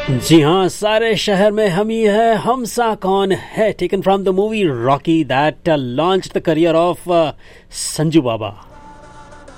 जी हाँ, सारे शहर में हम ही है, हम सा कौन है, taken from the movie Rocky that launch the career of Sanju Baba.